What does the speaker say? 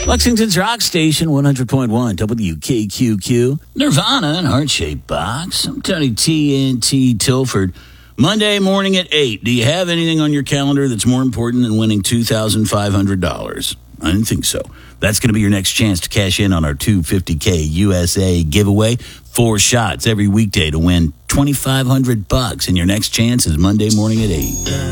Lexington's Rock Station, 100.1 WKQQ. Nirvana and Heart-Shaped Box. I'm Tony TNT Tilford. Monday morning at 8. Do you have anything on your calendar that's more important than winning $2,500? I didn't think so. That's going to be your next chance to cash in on our $250K USA giveaway. 4 shots every weekday to win $2,500. And your next chance is Monday morning at 8.